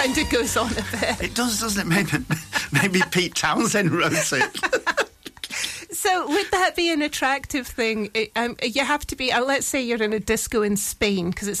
And it goes on a bit. It does, doesn't it? Maybe Pete Townsend wrote it. So would that be an attractive thing? You have to be, let's say you're in a disco in Spain, because it's